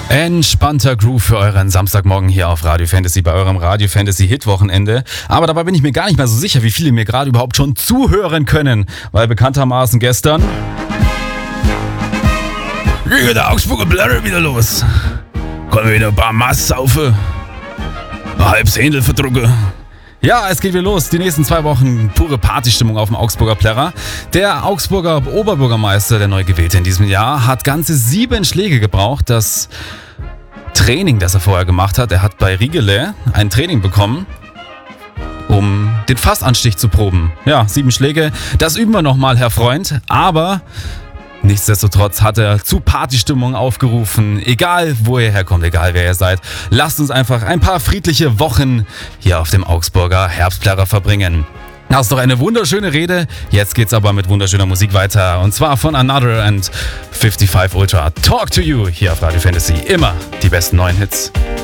Entspannter Groove für euren Samstagmorgen hier auf Radio Fantasy bei eurem Radio Fantasy Hit Wochenende. Aber dabei bin ich mir gar nicht mehr so sicher, wie viele mir gerade überhaupt schon zuhören können, weil bekanntermaßen gestern ging der Augsburger Plärrer wieder los. Können wir wieder ein paar Mass saufen, ein halbes Händel verdrucken. Ja, es geht wieder los. Die nächsten 2 Wochen pure Partystimmung auf dem Augsburger Plärrer. Der Augsburger Oberbürgermeister, der neu gewählte in diesem Jahr, hat ganze 7 Schläge gebraucht. Das Training, das er vorher gemacht hat, er hat bei Riegele ein Training bekommen, um den Fassanstich zu proben. Ja, 7 Schläge, das üben wir nochmal, Herr Freund. Aber nichtsdestotrotz hat er zu Partystimmung aufgerufen. Egal, wo ihr herkommt, egal, wer ihr seid. Lasst uns einfach ein paar friedliche Wochen hier auf dem Augsburger Herbstplärrer verbringen. Das ist doch eine wunderschöne Rede. Jetzt geht's aber mit wunderschöner Musik weiter. Und zwar von Another and 55 Ultra. Talk to You hier auf Radio Fantasy. Immer die besten neuen Hits.